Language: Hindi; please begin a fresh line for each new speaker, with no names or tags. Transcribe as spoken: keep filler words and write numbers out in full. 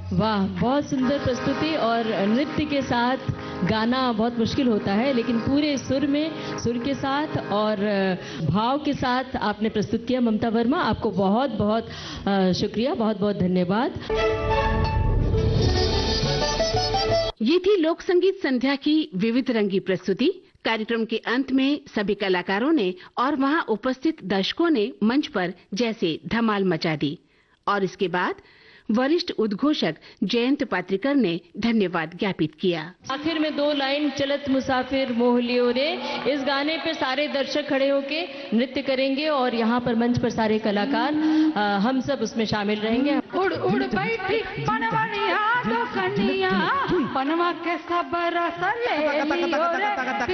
वाह, बहुत सुंदर प्रस्तुति। और नृत्य के साथ गाना बहुत मुश्किल होता है, लेकिन पूरे सुर में, सुर के साथ और भाव के साथ आपने प्रस्तुत किया। ममता वर्मा, आपको बहुत बहुत शुक्रिया, बहुत बहुत धन्यवाद।
ये थी लोक संगीत संध्या की विविध रंगी प्रस्तुति। कार्यक्रम के अंत में सभी कलाकारों ने और वहां उपस्थित दर्शकों ने मंच पर जैसे धमाल मचा दी। और इसके बाद वरिष्ठ उद्घोषक जयंत पात्रिकर ने धन्यवाद ज्ञापित किया।
आखिर में दो लाइन चलत मुसाफिर मोह लियो रे, इस गाने पे सारे दर्शक खड़े होके नृत्य करेंगे और यहाँ पर मंच पर सारे कलाकार, आ, हम सब उसमें शामिल रहेंगे।
उड़ उड़ बैठी पनवनिया दो कन्या, पनवा के सब रस ले लियो रे।